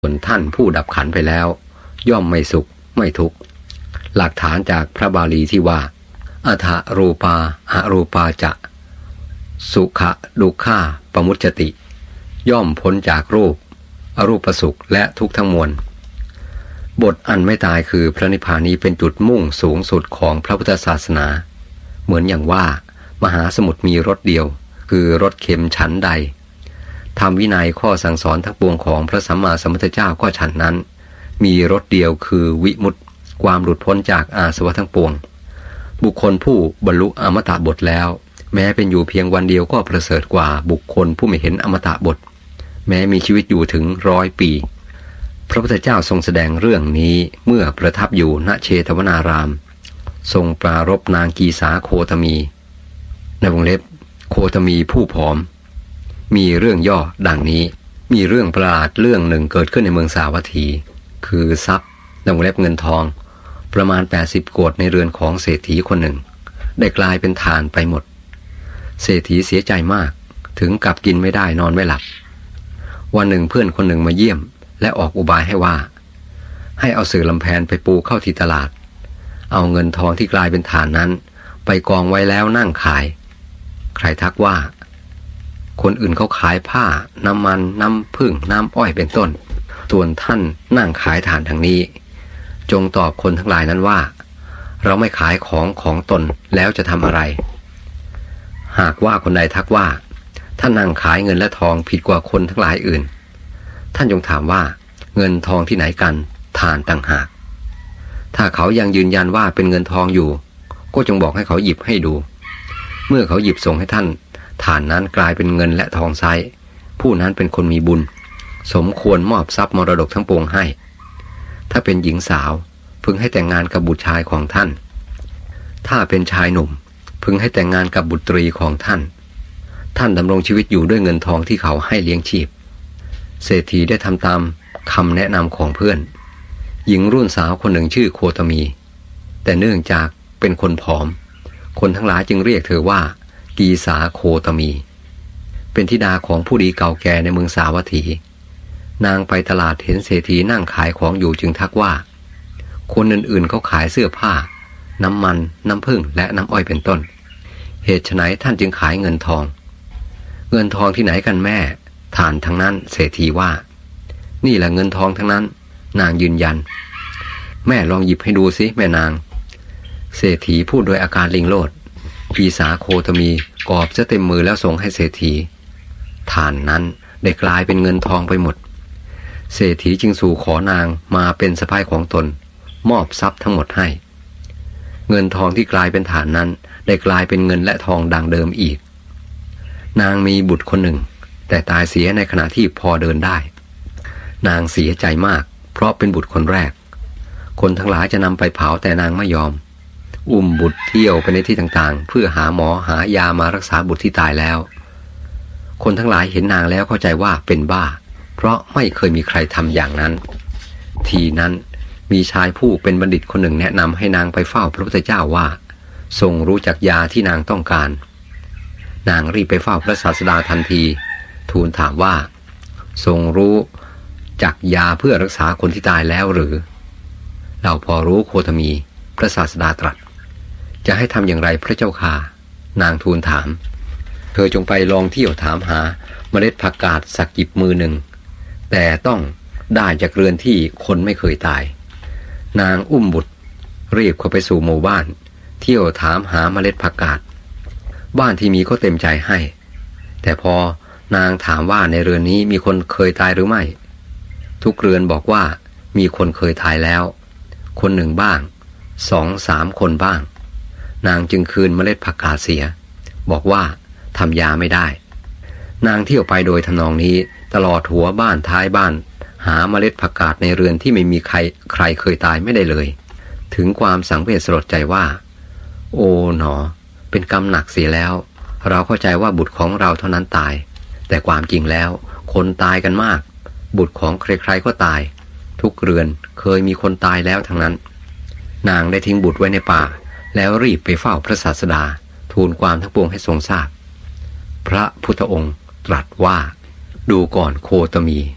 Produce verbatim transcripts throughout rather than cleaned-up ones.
ส่วนท่านผู้ดับขันไปแล้วย่อมไม่สุขไม่ทุกข์หลักฐานจากพระบาลีที่ว่าอัฏฐรูปาอรูปาจะสุขะดุข่าปมุจจติย่อมพ้นจากรูปอรูปสุขและทุกข์ทั้งมวลบทอันไม่ตายคือพระนิพพานนี้เป็นจุดมุ่งสูงสุดของพระพุทธศาสนาเหมือนอย่างว่ามหาสมุทรมีรสเดียวคือรสเค็มฉันใดธรรมวินัยข้อสั่งสอนทั้งปวงของพระสัมมาสัมพุทธเจ้าก็ฉันนั้นมีรสเดียวคือวิมุตติความหลุดพ้นจากอาสวะทั้งปวงบุคคลผู้บรรลุอมตะบทแล้วแม้เป็นอยู่เพียงวันเดียวก็ประเสริฐกว่าบุคคลผู้ไม่เห็นอมตะบทแม้มีชีวิตอยู่ถึงร้อยปีพระพุทธเจ้าทรงแสดงเรื่องนี้เมื่อประทับอยู่ณเชตวนารามทรงปรารภนางกีสาโคตมีในวงเล็บโคตมีผู้ผอมมีเรื่องย่อดังนี้มีเรื่องประหลาดเรื่องหนึ่งเกิดขึ้นในเมืองสาวัตถีคือทรัพย์ในวงเล็บเงินทองประมาณแปดสิบโกฏในเรือนของเศรษฐีคนหนึ่งได้กลายเป็นทานไปหมดเศรษฐีเสียใจมากถึงกับกินไม่ได้นอนไม่หลับวันหนึ่งเพื่อนคนหนึ่งมาเยี่ยมและออกอุบายให้ว่าให้เอาเสื่อลำแพนไปปูเข้าที่ตลาดเอาเงินทองที่กลายเป็นฐานนั้นไปกองไว้แล้วนั่งขายใครทักว่าคนอื่นเขาขายผ้าน้ำมันน้ำผึ้งน้ำอ้อยเป็นต้นส่วนท่านนั่งขายฐานทางนี้จงตอบคนทั้งหลายนั้นว่าเราไม่ขายของของตนแล้วจะทำอะไรหากว่าคนใดทักว่าท่านนั่งขายเงินและทองผิดกว่าคนทั้งหลายอื่นท่านจงถามว่าเงินทองที่ไหนกันทานต่างหากถ้าเขายังยืนยันว่าเป็นเงินทองอยู่ก็จงบอกให้เขาหยิบให้ดูเมื่อเขาหยิบส่งให้ท่านฐานนั้นกลายเป็นเงินและทองไซผู้นั้นเป็นคนมีบุญสมควรมอบทรัพย์มรดกทั้งปวงให้ถ้าเป็นหญิงสาวพึงให้แต่งงานกับบุตรชายของท่านถ้าเป็นชายหนุ่มพึงให้แต่งงานกับบุตรีของท่านท่านดำรงชีวิตอยู่ด้วยเงินทองที่เขาให้เลี้ยงชีพเศรษฐีได้ทำตามคำแนะนำของเพื่อนหญิงรุ่นสาวคนหนึ่งชื่อโคตมีแต่เนื่องจากเป็นคนผอมคนทั้งหลายจึงเรียกเธอว่ากีสาโคตมีเป็นธิดาของผู้ดีเก่าแก่ในเมืองสาวัตถีนางไปตลาดเห็นเศรษฐีนั่งขายของอยู่จึงทักว่าคนอื่นๆเขาขายเสื้อผ้าน้ำมันน้ำผึ้งและน้ำอ้อยเป็นต้นเหตุไฉนท่านจึงขายเงินทองเงินทองที่ไหนกันแม่ฐานทั้งนั้นเศรษฐีว่านี่แหละเงินทองทั้งนั้นนางยืนยันแม่ลองหยิบให้ดูสิแม่นางเศรษฐีพูดโดยอาการลิงโลดกีสาโคตมีกอบจะเต็มมือแล้วส่งให้เศรษฐีฐานนั้นได้กลายเป็นเงินทองไปหมดเศรษฐีจึงสู่ขอนางมาเป็นสะใภ้ของตนมอบทรัพย์ทั้งหมดให้เงินทองที่กลายเป็นฐานนั้นได้กลายเป็นเงินและทองดังเดิมอีกนางมีบุตรคนหนึ่งแต่ตายเสียในขณะที่พอเดินได้นางเสียใจมากเพราะเป็นบุตรคนแรกคนทั้งหลายจะนำไปเผาแต่นางไม่ยอมอุ้มบุตรเที่ยวไปในที่ต่างๆเพื่อหาหมอหายามารักษาบุตรที่ตายแล้วคนทั้งหลายเห็นนางแล้วเข้าใจว่าเป็นบ้าเพราะไม่เคยมีใครทำอย่างนั้นทีนั้นมีชายผู้เป็นบัณฑิตคนหนึ่งแนะนำให้นางไปเฝ้าพระพุทธเจ้าว่าทรงรู้จักยาที่นางต้องการนางรีบไปเฝ้าพระศาสดาทันทีทูลถามว่าทรงรู้จักยาเพื่อรักษาคนที่ตายแล้วหรือเราพอรู้โคตมีพระศาสดาตรัสจะให้ทำอย่างไรพระเจ้าค่ะนางทูลถามเธอจงไปลองเที่ยวถามหาเมล็ดผักกาดสักหยิบมือหนึ่งแต่ต้องได้จากเรือนที่คนไม่เคยตายนางอุ้มบุตรรีบเข้าไปสู่หมู่บ้านเที่ยวถามหาเมล็ดผักกาดบ้านที่มีก็เต็มใจให้แต่พอนางถามว่าในเรือนนี้มีคนเคยตายหรือไม่ทุกเรือนบอกว่ามีคนเคยตายแล้วคนหนึ่งบ้างสองสามคนบ้างนางจึงคืนเมล็ดผักกาดเสียบอกว่าทำยาไม่ได้นางเที่ยวไปโดยทำนองนี้ตลอดหัวบ้านท้ายบ้านหาเมล็ดผักกาดในเรือนที่ไม่มีใครใครเคยตายไม่ได้เลยถึงความสังเวชสลดใจว่าโอ๋หนอเป็นกรรมหนักเสียแล้วเราเข้าใจว่าบุตรของเราเท่านั้นตายแต่ความจริงแล้วคนตายกันมากบุตรของใครๆก็ตายทุกเรือนเคยมีคนตายแล้วทั้งนั้นนางได้ทิ้งบุตรไว้ในป่าแล้วรีบไปเฝ้าพระศาสดาทูลความทั้งปวงให้ทรงทราบพระพุทธองค์ตรัสว่าดูก่อนโคตมี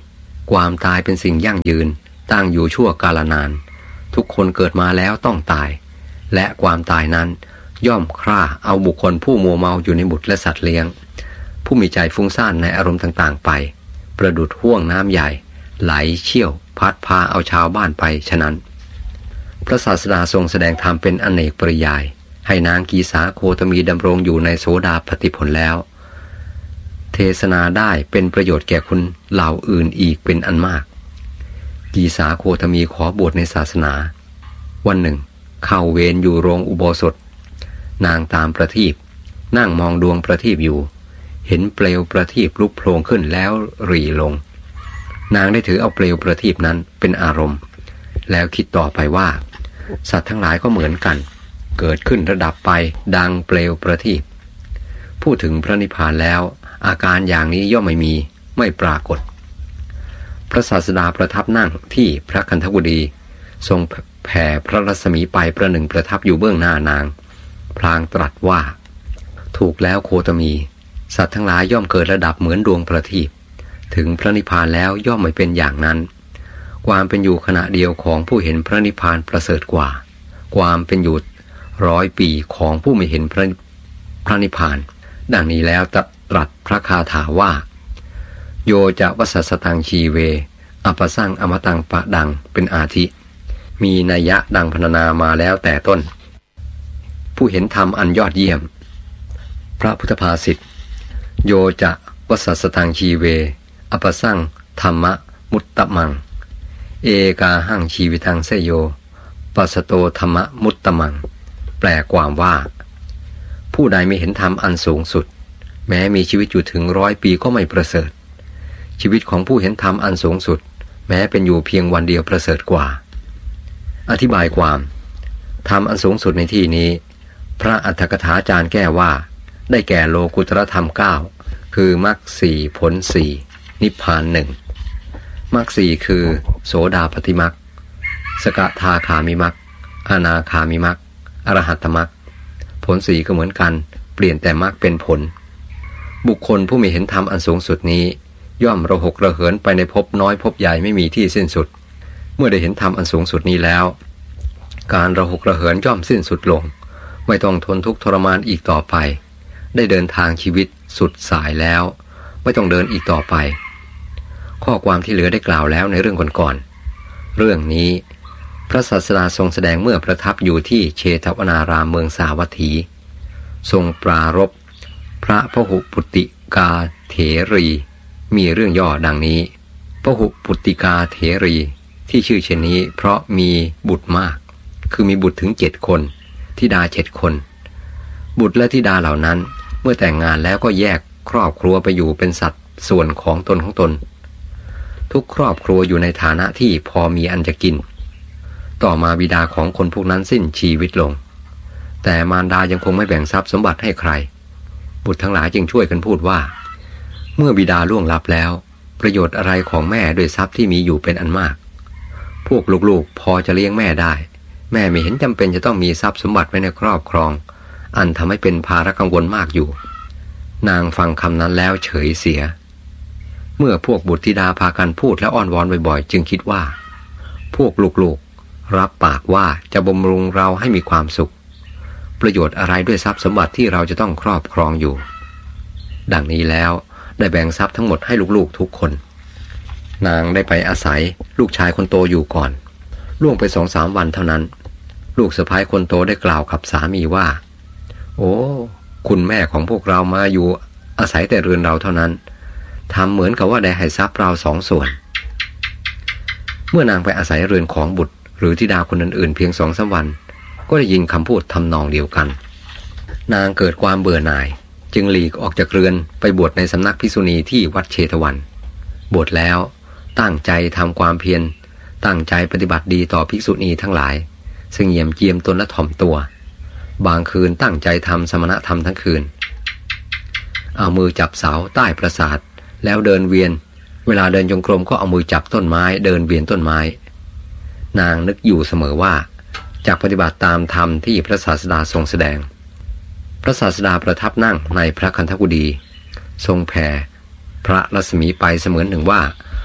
ความตายเป็นสิ่งยั่งยืนตั้งอยู่ชั่วกาลนานทุกคนเกิดมาแล้วต้องตายและความตายนั้นย่อมฆ่าเอาบุคคลผู้มัวเมาอยู่ในบุตรและสัตว์เลี้ยงผู้มีใจฟุ้งซ่านในอารมณ์ต่างๆไปประดุจห้วงน้ำใหญ่ไหลเชี่ยวพัดพาเอาชาวบ้านไปฉะนั้นพระศาสดาทรงแสดงธรรมเป็นอเนกปริยายให้นางกีสาโคตมีดำรงอยู่ในโสดาปัตติผลแล้วเทศนาได้เป็นประโยชน์แก่คนเหล่าอื่นอีกเป็นอันมากกีสาโคตมีขอบวชในศาสนาวันหนึ่งเข้าเวรอยู่โรงอุโบสถนางตามประทีปนั่งมองดวงประทีปอยู่เห็นเปลวประทีปลุกโผล่ขึ้นแล้วหรี่ลงนางได้ถือเอาเปลวประทีปนั้นเป็นอารมณ์แล้วคิดต่อไปว่าสัตว์ทั้งหลายก็เหมือนกันเกิดขึ้นระดับไปดังเปลวประทีปพูดถึงพระนิพพานแล้วอาการอย่างนี้ย่อมไม่มีไม่ปรากฏพระศาสดาประทับนั่งที่พระคันธกุฎีทรงแผ่พระรัศมีไปประหนึ่งประทับอยู่เบื้องหน้านางพลางตรัสว่าถูกแล้วโคตมีสัตว์ทั้งหลายย่อมเกิดระดับเหมือนดวงประทีปถึงพระนิพพานแล้วย่อมไม่เป็นอย่างนั้นความเป็นอยู่ขณะเดียวของผู้เห็นพระนิพพานประเสริฐกว่าความเป็นอยู่ร้อยปีของผู้ไม่เห็นพระพระนิพพานดังนี้แล้วตรัสพระคาถาว่าโยจะวัสสตังชีเวอปสังอมตังปะดังเป็นอาทิมีนัยยะดังพรรณนามาแล้วแต่ต้นผู้เห็นธรรมอันยอดเยี่ยมพระพุทธภาษิตโยจะวัสสตังชีเวอปสังธรรมมุตตมังเอกาหังชีวิตังเสโยปัสสโตธรรมมุตตมังแปลความว่าผู้ใดไม่เห็นธรรมอันสูงสุดแม้มีชีวิตอยู่ถึงร้อยปีก็ไม่ประเสริฐชีวิตของผู้เห็นธรรมอันสูงสุดแม้เป็นอยู่เพียงวันเดียวประเสริฐกว่าอธิบายความธรรมอันสูงสุดในที่นี้พระอัฏฐกถาจารย์แก้ว่าได้แก่โลกุตรธรรมเก้าคือมรรคสี่ผลสี่นิพพานหนึ่งมรรคสี่คือโสดาปัตติมรรคสกทาคามิมรรคอนาคามิมรรคอรหัตตมรรคผลสี่ก็เหมือนกันเปลี่ยนแต่มรรคเป็นผลบุคคลผู้มีเห็นธรรมอันสูงสุดนี้ย่อมระหกระเหินไปในภพน้อยภพใหญ่ไม่มีที่สิ้นสุดเมื่อได้เห็นธรรมอันสูงสุดนี้แล้วการระหกระเหินย่อมสิ้นสุดลงไม่ต้องทนทุกข์ทรมานอีกต่อไปได้เดินทางชีวิตสุดสายแล้วไม่ต้องเดินอีกต่อไปข้อความที่เหลือได้กล่าวแล้วในเรื่องก่อนๆเรื่องนี้พระศาสดาทรงแสดงเมื่อประทับอยู่ที่เชตวนารามเมืองสาวัตถีทรงปรารภพระพหุปุตติกาเถรีมีเรื่องย่อดังนี้พหุปุตติกาเถรีที่ชื่อเช่นนี้เพราะมีบุตรมากคือมีบุตรถึงเจ็ดคนธิดาเจ็ดคนบุตรและธิดาเหล่านั้นเมื่อแต่งงานแล้วก็แยกครอบครัวไปอยู่เป็นสัตว์ส่วนของตนของตนทุกครอบครัวอยู่ในฐานะที่พอมีอันจะกินต่อมาบิดาของคนพวกนั้นสิ้นชีวิตลงแต่มารดายังคงไม่แบ่งทรัพย์สมบัติให้ใครบุตรทั้งหลายจึงช่วยกันพูดว่าเมื่อบิดาล่วงลับแล้วประโยชน์อะไรของแม่ด้วยทรัพย์ที่มีอยู่เป็นอันมากพวกลูกๆพอจะเลี้ยงแม่ได้แม่ไม่เห็นจำเป็นจะต้องมีทรัพย์สมบัติไว้ในครอบครองอันทำให้เป็นภาระกังวลมากอยู่นางฟังคำนั้นแล้วเฉยเสียเมื่อพวกบุตรธิดาพากันพูดและอ้อนวอนบ่อยๆจึงคิดว่าพวกลูกๆรับปากว่าจะบำรุงเราให้มีความสุขประโยชน์อะไรด้วยทรัพย์สมบัติที่เราจะต้องครอบครองอยู่ดังนี้แล้วได้แบ่งทรัพย์ทั้งหมดให้ลูกๆทุกคนนางได้ไปอาศัยลูกชายคนโตอยู่ก่อนล่วงไปสองสามวันเท่านั้นลูกสะใภ้คนโตได้กล่าวกับสามีว่าโอ้คุณแม่ของพวกเรามาอยู่อาศัยแต่เรือนเราเท่านั้นทำเหมือนกับว่าได้ให้ทรัพย์เราสองส่วนเมื่อนางไปอาศัยเรือนของบุตรหรือธิดาคนอื่นๆเพียงสองสามวันก็ได้ยินคำพูดทำนองเดียวกันนางเกิดความเบื่อหน่ายจึงหลีกออกจากเรือนไปบวชในสำนักภิกษุณีที่วัดเชตวันบวชแล้วตั้งใจทำความเพียรตั้งใจปฏิบัติดีต่อภิกษุณีทั้งหลายซึ่งเยี่ยมเยียมตนและถ่อมตัวบางคืนตั้งใจทำสมณธรรมทั้งคืนเอามือจับเสาใต้ปราสาทแล้วเดินเวียนเวลาเดินจงกรมก็เอามือจับต้นไม้เดินเวียนต้นไม้นางนึกอยู่เสมอว่าจากปฏิบัติตามธรรมที่พระศาสดาทรงแสดงพระศาสดาประทับนั่งในพระคันธกุฎีทรงแผ่พระรัศมีไปเสมือนหนึ่งว่า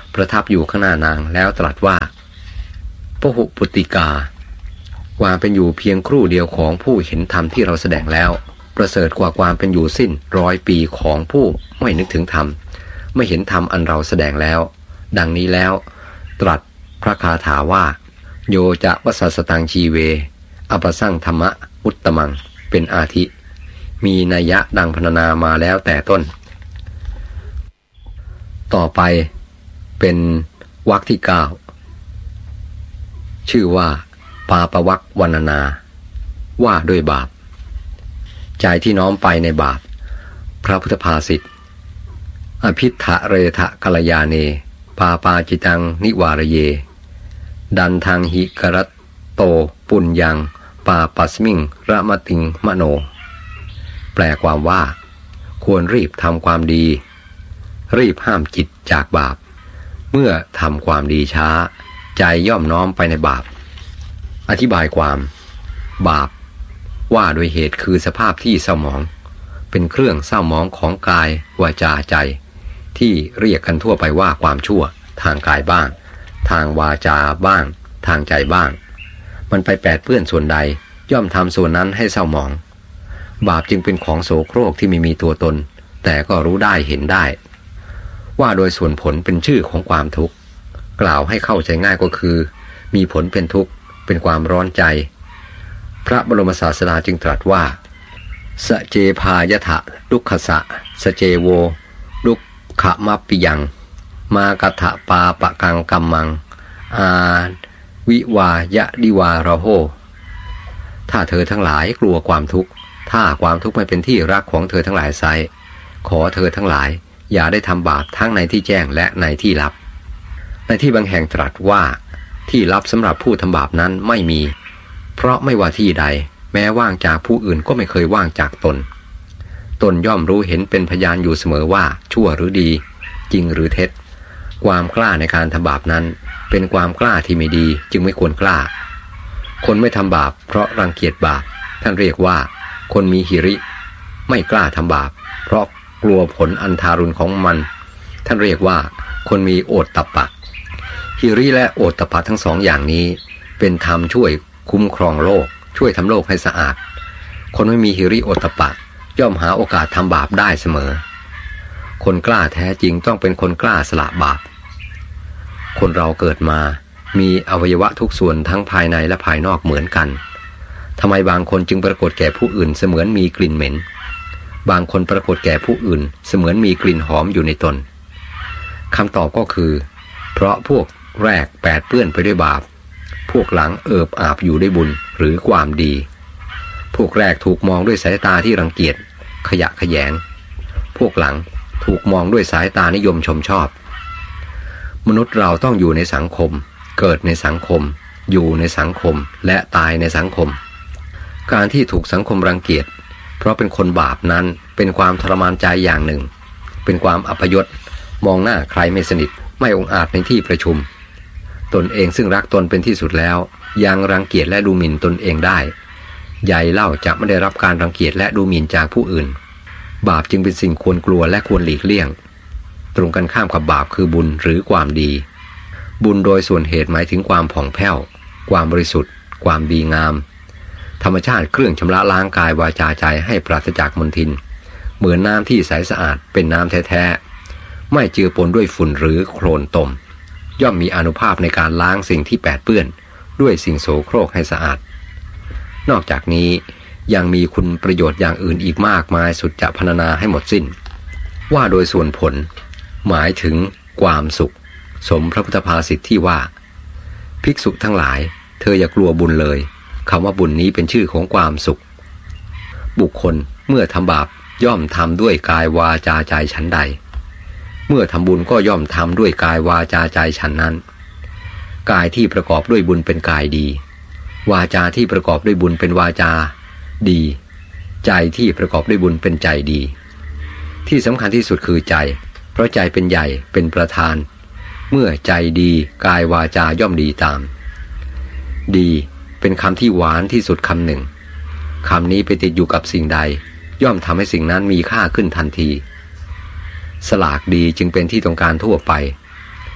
ประทับอยู่ข้างหน้านางแล้วตรัสว่าพหุปุตติกาความเป็นอยู่เพียงครู่เดียวของผู้เห็นธรรมที่เราแสดงแล้วประเสริฐกว่าความเป็นอยู่สิ้นร้อยปีของผู้ไม่นึกถึงธรรมไม่เห็นธรรมอันเราแสดงแล้วดังนี้แล้วตรัสพระคาถาว่าโยจะวสัสตังชีเวอปสังธรรมะอุตตมังเป็นอาทิมีนัยยะดังพรรณนามาแล้วแต่ต้นต่อไปเป็นวรรคที่เก้าชื่อว่าปาปวรรควรรณนาว่าด้วยบาปใจที่น้อมไปในบาปพระพุทธภาษิตอภิทธะเรทะกัลยาเนปาปาจิตังนิวารเยดันทางหิกรัตโตปุญญังปาปัสมิงระมติงมโนแปลความว่าควรรีบทำความดีรีบห้ามจิตจากบาปเมื่อทำความดีช้าใจย่อมน้อมไปในบาปอธิบายความบาปว่าโดยเหตุคือสภาพที่เศร้าหมองเป็นเครื่องเศร้าหมองของกายวาจาใจที่เรียกกันทั่วไปว่าความชั่วทางกายบ้างทางวาจาบ้างทางใจบ้างมันไปแปดเปื้อนส่วนใดย่อมทำส่วนนั้นให้เศร้าหมองบาปจึงเป็นของโสโครกที่ไม่มีตัวตนแต่ก็รู้ได้เห็นได้ว่าโดยส่วนผลเป็นชื่อของความทุกข์กล่าวให้เข้าใจง่ายก็คือมีผลเป็นทุกข์เป็นความร้อนใจพระบรมศาสดาจึงตรัสว่าสเจพายทะดุขสะสเจโวดุขะมัปปิยังมากะทะปาปะกังกัมมังอาวิวายะดิวาระโหถ้าเธอทั้งหลายกลัวความทุกข์ถ้าความทุกข์ไม่เป็นที่รักของเธอทั้งหลายไซขอเธอทั้งหลายอย่าได้ทำบาปทั้งในที่แจ้งและในที่ลับในที่บางแห่งตรัสว่าที่ลับสำหรับผู้ทำบาปนั้นไม่มีเพราะไม่ว่าที่ใดแม้ว่างจากผู้อื่นก็ไม่เคยว่างจากตนตนย่อมรู้เห็นเป็นพยานอยู่เสมอว่าชั่วหรือดีจริงหรือเท็จความกล้าในการทำบาปนั้นเป็นความกล้าที่ไม่ดีจึงไม่ควรกล้าคนไม่ทำบาปเพราะรังเกียจบาปท่านเรียกว่าคนมีหิริไม่กล้าทำบาปเพราะกลัวผลอันทารุณของมันท่านเรียกว่าคนมีโอตตัปปะหิริและโอตตัปปะทั้งสองอย่างนี้เป็นธรรมช่วยคุ้มครองโลกช่วยทำโลกให้สะอาดคนไม่มีหิริโอตตัปปะย่อมหาโอกาสทำบาปได้เสมอคนกล้าแท้จริงต้องเป็นคนกล้าสละบาปคนเราเกิดมามีอวัยวะทุกส่วนทั้งภายในและภายนอกเหมือนกันทำไมบางคนจึงปรากฏแก่ผู้อื่นเสมือนมีกลิ่นเหม็นบางคนปรากฏแก่ผู้อื่นเสมือนมีกลิ่นหอมอยู่ในตนคำตอบก็คือเพราะพวกแรกแปดเปื้อนไปด้วยบาปพวกหลังเอิบอาบอยู่ด้วยบุญหรือความดีพวกแรกถูกมองด้วยสายตาที่รังเกียจขยะแขยงพวกหลังถูกมองด้วยสายตานิยมชมชอบมนุษย์เราต้องอยู่ในสังคมเกิดในสังคมอยู่ในสังคมและตายในสังคมการที่ถูกสังคมรังเกียจเพราะเป็นคนบาปนั้นเป็นความทรมานใจอย่างหนึ่งเป็นความอัปยศมองหน้าใครไม่สนิทไม่องอาจในที่ประชุมตนเองซึ่งรักตนเป็นที่สุดแล้วยังรังเกียจและดูหมิ่นตนเองได้ใหญ่เล่าจะไม่ได้รับการรังเกียจและดูหมิ่นจากผู้อื่นบาปจึงเป็นสิ่งควรกลัวและควรหลีกเลี่ยงตรงกันข้ามกับบาปคือบุญหรือความดีบุญโดยส่วนเหตุหมายถึงความผ่องแผ้วความบริสุทธิ์ความดีงามธรรมชาติเครื่องชำระล้างกายวาจาใจให้ปราศจากมลทินเหมือนน้ำที่ใสสะอาดเป็นน้ำแท้ๆไม่เจือปนด้วยฝุ่นหรือโคลนตมย่อมมีอานุภาพในการล้างสิ่งที่แปดเปื้อนด้วยสิ่งโสโครกให้สะอาดนอกจากนี้ยังมีคุณประโยชน์อย่างอื่นอีกมากมายสุดจะพรรณนาให้หมดสิ้นว่าโดยส่วนผลหมายถึงความสุขสมพระพุทธภาษิตที่ว่าภิกษุทั้งหลายเธออย่ากลัวบุญเลยคำว่าบุญนี้เป็นชื่อของความสุขบุคคลเมื่อทำบาปย่อมทำด้วยกายวาจาใจฉันใดเมื่อทำบุญก็ย่อมทำด้วยกายวาจาใจฉันนั้นกายที่ประกอบด้วยบุญเป็นกายดีวาจาที่ประกอบด้วยบุญเป็นวาจาดีใจที่ประกอบด้วยบุญเป็นใจดีที่สำคัญที่สุดคือใจเพราะใจเป็นใหญ่เป็นประธานเมื่อใจดีกายวาจาย่อมดีตามดีเป็นคำที่หวานที่สุดคำหนึ่งคำนี้ไปติดอยู่กับสิ่งใดย่อมทำให้สิ่งนั้นมีค่าขึ้นทันทีสลากดีจึงเป็นที่ต้องการทั่วไป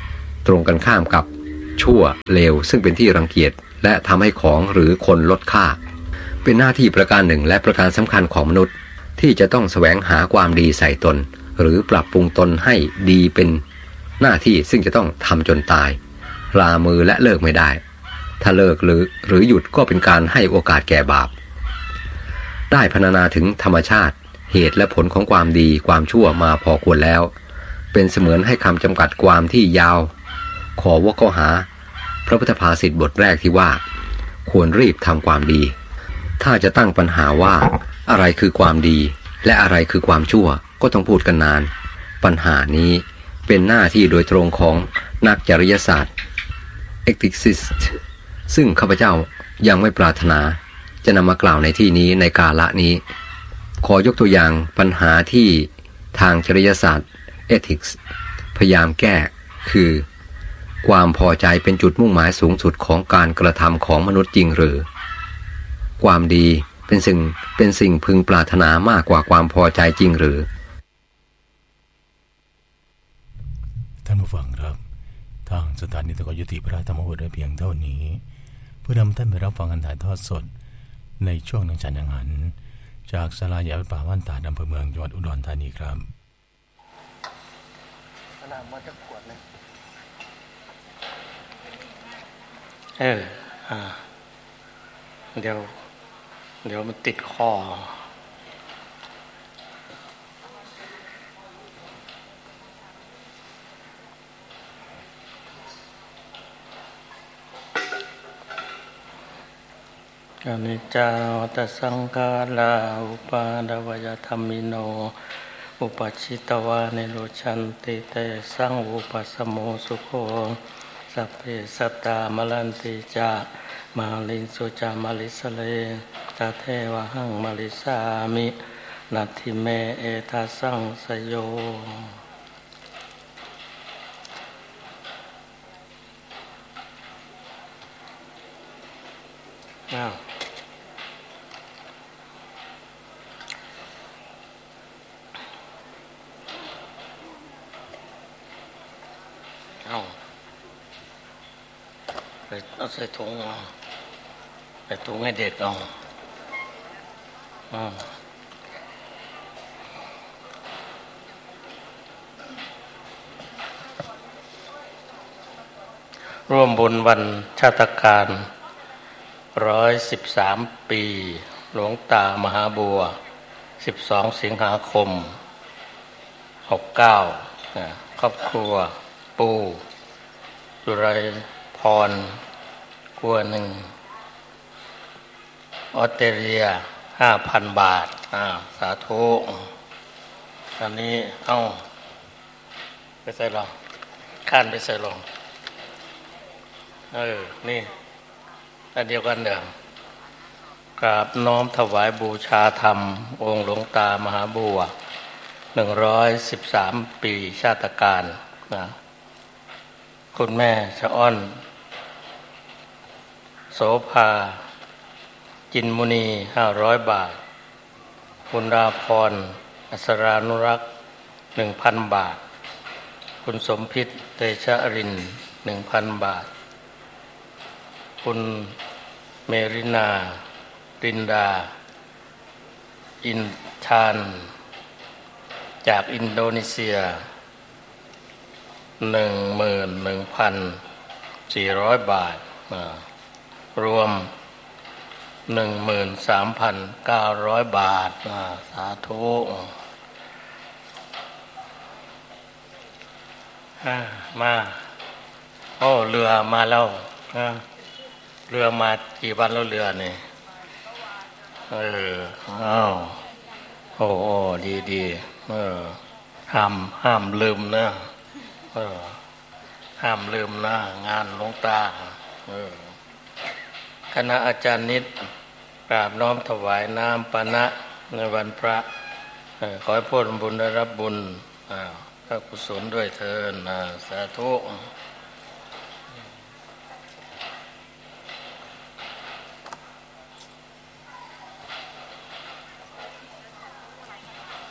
ตรงกันข้ามกับชั่วเลวซึ่งเป็นที่รังเกียจและทำให้ของหรือคนลดค่าเป็นหน้าที่ประการหนึ่งและประการสำคัญของมนุษย์ที่จะต้องแสวงหาความดีใส่ตนหรือปรับปรุงตนให้ดีเป็นหน้าที่ซึ่งจะต้องทำจนตายลามือและเลิกไม่ได้ถ้าเลิกหรือหรือหยุดก็เป็นการให้โอกาสแก่บาปได้พรรณนาถึงธรรมชาติเหตุและผลของความดีความชั่วมาพอควรแล้วเป็นเสมือนให้คำจำกัดความที่ยาวขอว่าก็หาพระพุทธภาษิตบทแรกที่ว่าควรรีบทำความดีถ้าจะตั้งปัญหาว่าอะไรคือความดีและอะไรคือความชั่วก็ต้องพูดกันนานปัญหานี้เป็นหน้าที่โดยตรงของนักจริยศาสตร์ ethicist ซึ่งข้าพเจ้ายังไม่ปรารถนาจะนำมากล่าวในที่นี้ในกาลนี้ขอยกตัวอย่างปัญหาที่ทางจริยศาสตร์ ethics พยายามแก้คือความพอใจเป็นจุดมุ่งหมายสูงสุดของการกระทำของมนุษย์จริงหรือความดีเป็นสิ่งเป็นสิ่งพึงปรารถนามากกว่าความพอใจจริงหรือท่านผู้ฟังครับทางสถานีโทรทัศน์ยุติพระธรรมโอษฐ์ได้เพียงเท่านี้เพื่อนำท่านไปรับฟังการถ่ายทอดสดในช่วงนังฉันยังหันจากศาลาใหญ่วัดป่าบ้านตาดอำเภอเมืองจังหวัดอุดรธานีครับขนาดมาจะขวดเลยเอออ่าเดี๋ยวเดี๋ยวมันติดคออนิจจาตัสสังขาราอุปาทวยธัมมิโนอุปัชชิตวานิโรชันติเตสังอุปัสสโมสุโขสัพเพสัตตามลันติจามาลินสุจามาลิสเลตาเทวะหังมาลิสามินัตถิเมเอทัสสังสโยอ้าวเอาไปเอาใส่ถุงเอาใส่ถุงให้เด็กเอาอ้าวร่วมบุญวันชาตการร้อยสิบสามปีหลวงตามหาบัวสิบสองสิงหาคมหกเก้าครอบครัวปูสุไรพรกัวหนึ่งออสเตรเลียห้าพันบาทอ่าสาธุตอนนี้เอ้าไปใส่ลองข้านไปใส่ลองเออนี่อันเดียวกันเดิมกราบน้อมถวายบูชาธรรมองค์หลวงตามหาบัวหนึ่งร้อยสิบสามปีชาตการนะคุณแม่ชะอ้อนโสภาจินมุนีห้าร้อยบาทคุณราพรอัสรานุรักษ์หนึ่งพันบาทคุณสมพิษเตชะรินหนึ่งพันบาทคุณเมรินารินดาอินทานจากอินโดนีเซียหนึ่งหมื่นหนึ่งพันสี่ร้อยบาทรวมหนึ่งหมื่นสามพันเก้าร้อยบาทสาธุมาโอ้เรือมาแล้วเรือมากี่วันแล้วเรือนี่เอออ้าวโอ้โอ้ดีดีเออห้ามห้ามลืมนะเออห้ามลืมนะงานหลวงตาเออคณะอาจารย์นิดกราบน้อมถวายน้ำปานะในวันพระเออขอให้ผู้ร่วมบุญได้รับบุญอ่าพระกุศลด้วยเถิดนะสาธุ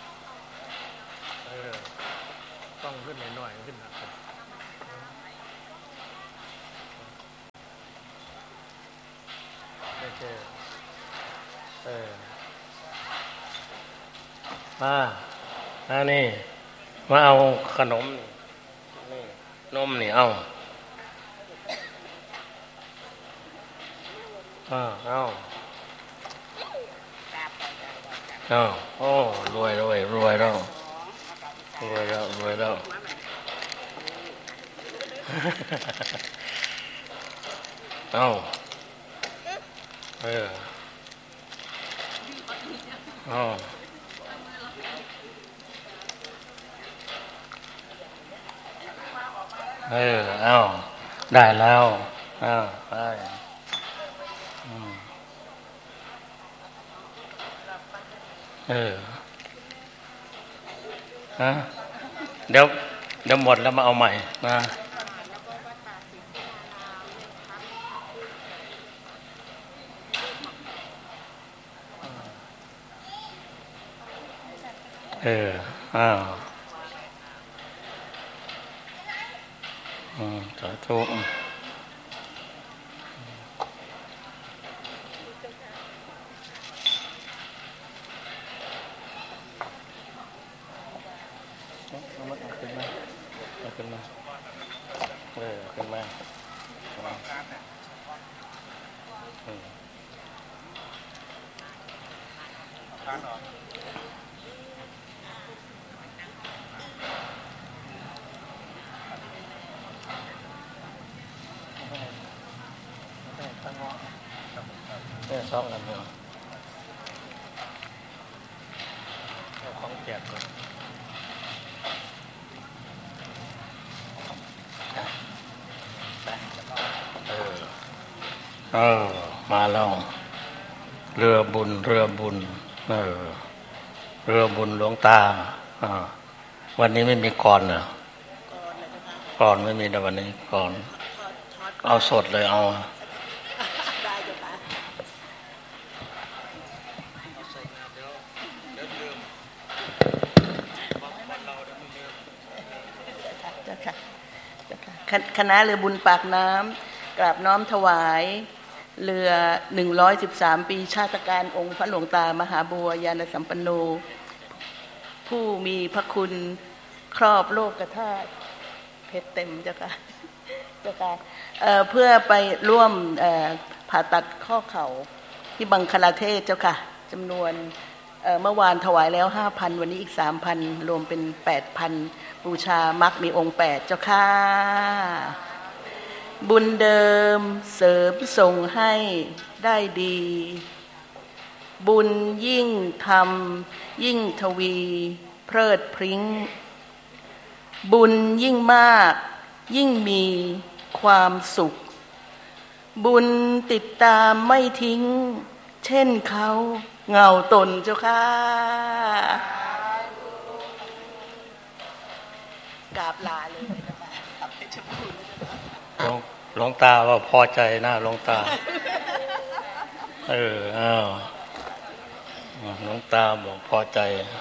ต้องขึ้นหน่อยๆขึ้นนะครับเออเออมาอันนี้มาเอาขนมนี่นมนี่เอาเอาเอาเอาโอ้รวยรวยรวยแล้วรวยแล้วรวยแล้วเอาเออเอาเออเอาได้แล้วเอาไปอืมเออฮะเดี๋ยวเดี๋ยวหมดแล้วมาเอาใหม่นะเอออ้าวอืมสาธุขึ้นมาขึ้นมาเออขึ้นมาอืมเนี่ยชอบกันเลยเอาของแจกเลยเออเออมาแล้วเรือบุญเรือบุญเออเรือบุญหลวงตาอ่าวันนี้ไม่มีก่อนเหรอก่อนไม่มีแต่วันนี้ก่อนเอาสดเลยเอาคณะเรือบุญปากน้ำกราบน้อมถวายเรือหนึ่งร้อยสิบสามปีชาตการองค์พระหลวงตามหาบัวยานสัมปันโนผู้มีพระคุณครอบโลกธาตุเพชรเต็มเจ้าค่ะเจ้าค่ะเอ่อเพื่อไปร่วมเอ่อผ่าตัดข้อเข่าที่บังคลาเทศเจ้าค่ะจำนวนเอ่อเมื่อวานถวายแล้ว ห้าพัน วันนี้อีก สามพัน รวมเป็น แปดพัน บูชามรรคมีองค์แปดเจ้าค่ะบุญเดิมเสริมส่งให้ได้ดีบุญยิ่งทำยิ่งทวีเพลิดพริ้งบุญยิ่งมากยิ่งมีความสุขบุญติดตามไม่ทิ้งเช่นเขาเงาตนเจ้าค่ะกราบลาเลยนะคะขับเพชรบูรณ์หลวงตาว่าพอใจนะหลวงตาเอออ้าวหลวงตาบอกพอใจ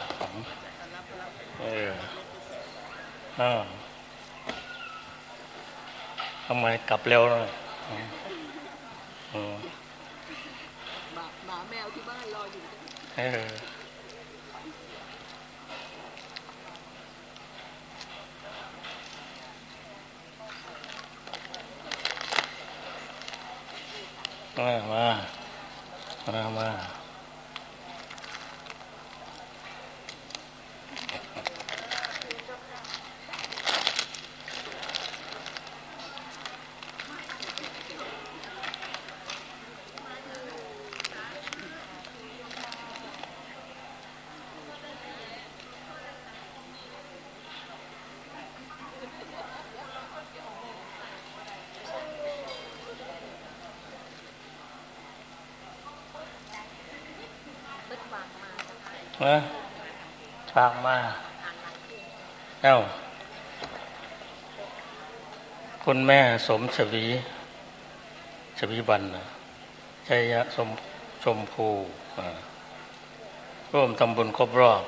เอออ้าวทำไมกลับเร็วเลยหมาแมวที่บ้านรออยู่เออมามามามานะฝากมาเอ้าคุณแม่สมชวีชวีวันชัยสมชมพูร่วมทำบุญครบรอบ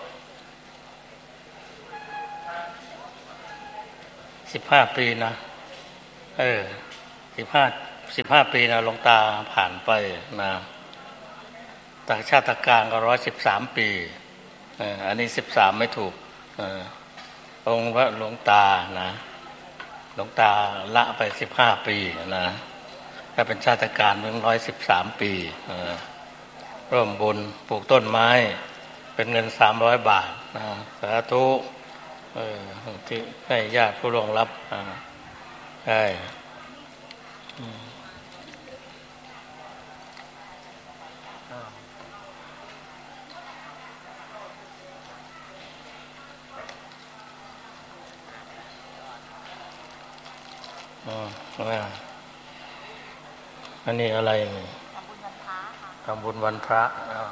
สิบห้าปีนะเออสิบห้าสิบห้าปีนะหลวงตาผ่านไปนะต่างชาติการก็ร้อยสิบสามปีอันนี้สิบสามไม่ถูกองค์พระหลวงตานะหลวงตาละไปสิบห้าปีนะถ้าเป็นชาติการหนึ่งร้อยสิบสามปีร่วมบุญปลูกต้นไม้เป็นเงินสามร้อยบาทนะสาธุเออที่ให้ญาติผู้ร่วงรับใช่อ๋ออันนี้อะไรนี่ทำบุญวันพระ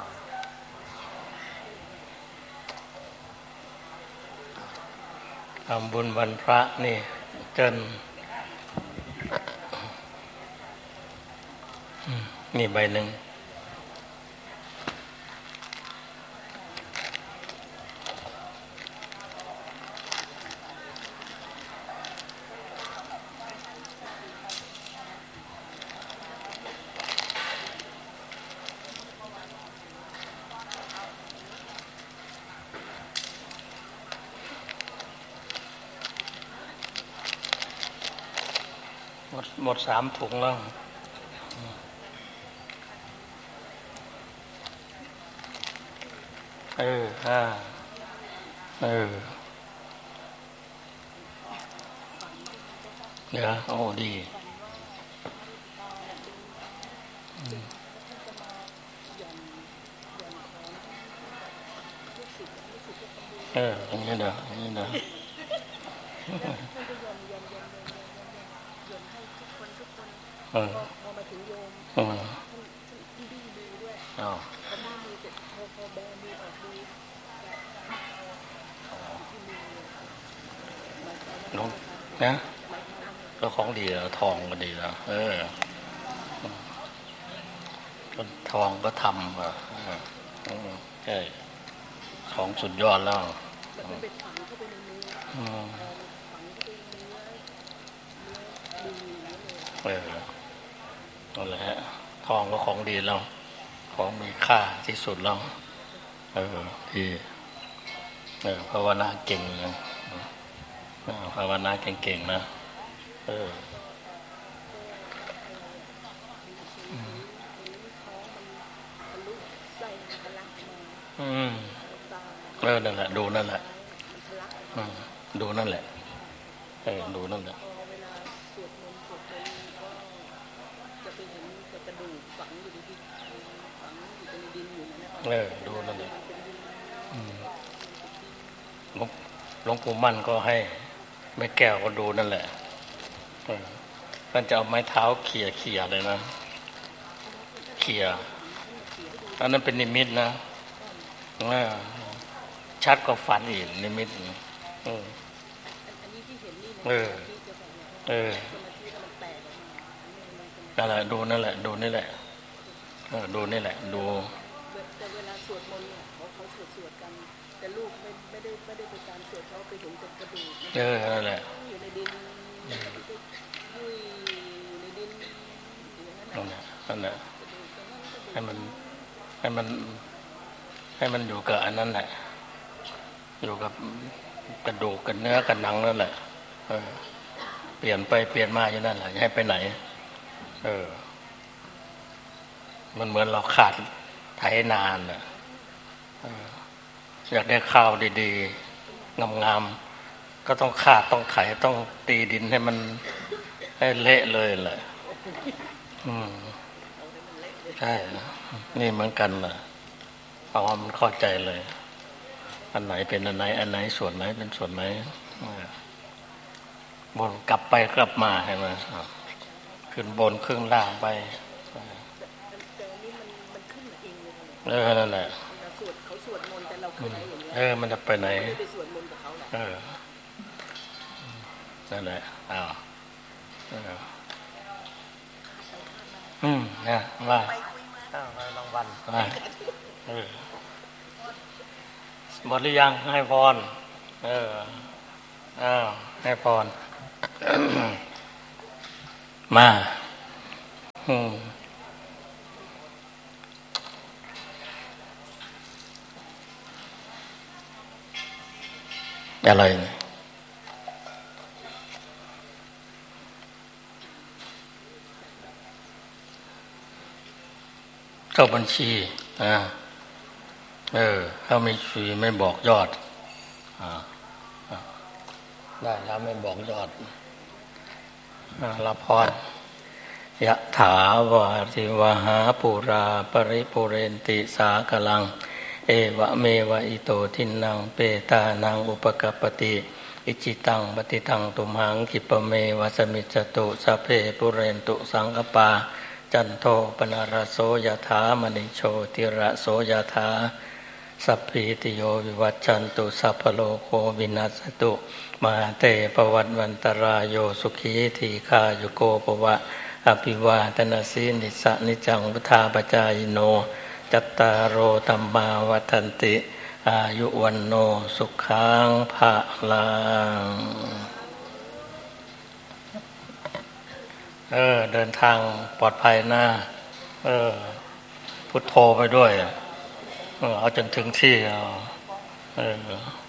ทำบุญวันพระนี่เจนนี่ใบหนึ่งหมดหมดสามถุงแล้วเอออ่าเออเดี๋ยวโอ้ดีเอออย่างนี้เด้ออย่างนี้เด้อเออเอออ๋อลงนะก็ของดีแล้วทองก็ดีแล้วเออทองก็ทำอ่ะใช่ของสุดยอดแล้วเออนั่นแหละทองก็ของดีแล้วของมีค่าที่สุดแล้วเออที่เออภาวนาเก่งนะภาวนาเก่งๆนะเอออืมเออนั่นแหละดูนั่นแหละอืมดูนั่นแหละเออดูนั่นแหละเออดูนั่นแหละหลวงปู่มั่นก็ให้แม่แก้วก็ดูนั่นแหละเออท่านจะเอาไม้เท้าเขี่ยเขี่ยเลยนะเขี่ยอันนั้นเป็นนิมิตนะชัดกว่าฝันอีกนิมิตเออเออเออนั่นแหละดูนั่นแหละดูนี่แหละเออดูนี่แหละดูแต่เวลาสวดมนต์เนี่ยเขาเขาสวดสวดกันแต่ลูกไม่ไม่ได้ไม่ได้ไปการสวดเขาไปเห็นแต่กระดูกเออนั่นแหละอยู่ในดินยุ่ยในดินนั่นแหละนั่นแหละให้มันให้มันให้มันอยู่กับอันนั้นแหละอยู่กับกระดูกกับเนื้อกับหนังนั่นแหละเออเปลี่ยนไปเปลี่ยนมาอยู่นั่นแหละให้ไปไหนเออมันเหมือนเราขาดไถนานอ่ะอยากได้ข้าวดีๆงามๆก็ต้องขาดต้องไถต้องตีดินให้มันให้เละเลยแหละอืมใช่นี่เหมือนกันนะเอามันเข้าใจเลยอันไหนเป็นอันไหนอันไหนส่วนไหนเป็นส่วนไหนบนกลับไปกลับมาใช่ไหมขึ้นบนขึ้นล่างไปเออนั่นแหละเขาสวดมนต์แต่เราไปไหนอย่างเงี้ยเออมันจะไปไหนไปสวดมนต์กับเขาแหละเออนั่นแหละอ้าวอืมนะว่าอ้าวรางวัลเออหมดหรือยังให้พรเอออ้าวให้พรมาอืมอะไรเข้าบัญชีอ่าเออถ้าไม่ชีไม่บอกยอดอ่าได้แล้วไม่บอกยอดละพรยะถาวาริวหาปุราปริปุเรนติสากลังเอวะเมวะอิโตทินังเปตานังอุปกัปปติอิจิตังปฏิตังตุมหังคิปเมวะสมิจจตุสัพเพปุเรนตุสังกปาจันโทปนารโสยถามณิโชติระโสยถาสัพพิติโยวิวัจจันตุสัพพโลโกวินัสตุมาเตปวัตวันตรายโยสุขีทีฆายุโกปวะอภิวาทนาสีนิสะนิจังวุธาปจายโนจัตตารโอธัมมาวัฏันติอายุวันโนสุขังภะลังเออเดินทางปลอดภัยนะเออพุทโธไปด้วยเออเอาจนถึงที่เอาเออ